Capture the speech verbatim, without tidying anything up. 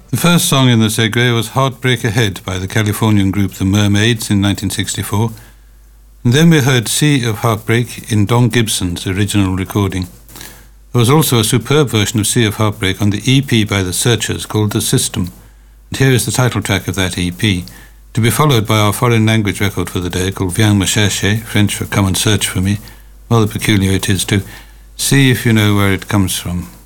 The first song in the segue was Heartbreak Ahead by the Californian group The Mermaids in nineteen sixty-four. And then we heard Sea of Heartbreak in Don Gibson's original recording. There was also a superb version of Sea of Heartbreak on the E P by The Searchers called The System. And here is the title track of that E P, to be followed by our foreign language record for the day called Viens me chercher, French for Come and Search for Me. Rather peculiar it is to see if you know where it comes from.